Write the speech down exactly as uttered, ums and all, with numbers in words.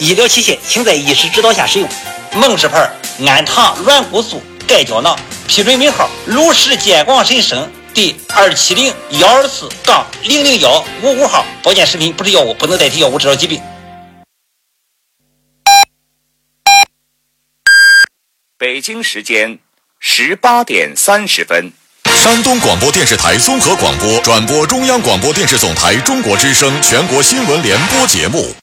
医疗器械请在医师指导下使用。梦氏牌安糖软骨素钙胶囊，批准名号鲁氏健广神生第二七零幺二四杠零零幺五五号。保健食品不是药物，不能代替药物治疗疾病。 北京时间十八点三十分。 山东广播电视台综合广播转播中央广播电视总台中国之声全国新闻联播节目。